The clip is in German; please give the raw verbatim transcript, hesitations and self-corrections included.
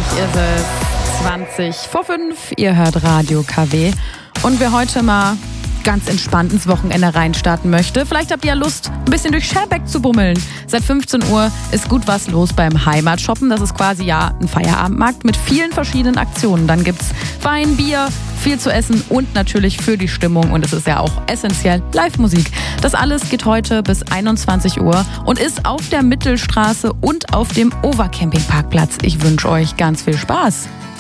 ist es zwanzig vor fünf. Ihr hört Radio K W. Und wer heute mal ganz entspannt ins Wochenende reinstarten möchte, vielleicht habt ihr ja Lust, ein bisschen durch Scherbeck zu bummeln. Seit fünfzehn Uhr ist gut was los beim Heimatshoppen. Das ist quasi ja ein Feierabendmarkt mit vielen verschiedenen Aktionen. Dann gibt's Wein, Bier, viel zu essen und natürlich für die Stimmung. Und es ist ja auch essentiell Live-Musik. Das alles geht heute bis einundzwanzig Uhr und ist auf der Mittelstraße und auf dem Overcamping-Parkplatz. Ich wünsche euch ganz viel Spaß.